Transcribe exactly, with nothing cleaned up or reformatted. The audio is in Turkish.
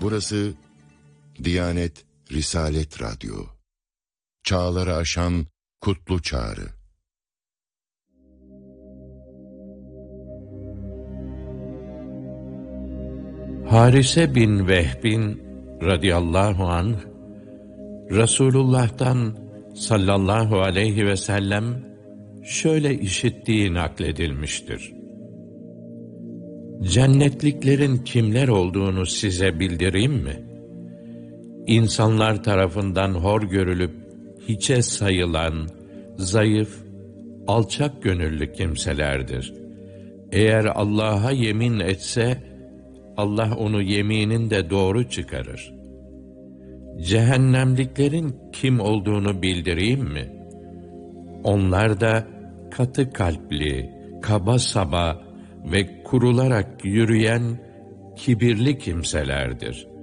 Burası Diyanet Risalet Radyo. Çağları aşan kutlu çağrı. Harise bin Vehbin radıyallahu anh, Resulullah'tan sallallahu aleyhi ve sellem şöyle işittiği nakledilmiştir. Cennetliklerin kimler olduğunu size bildireyim mi? İnsanlar tarafından hor görülüp hiçe sayılan, zayıf, alçak gönüllü kimselerdir. Eğer Allah'a yemin etse, Allah onu yemininde doğru çıkarır. Cehennemliklerin kim olduğunu bildireyim mi? Onlar da katı kalpli, kaba saba ve kurularak yürüyen kibirli kimselerdir.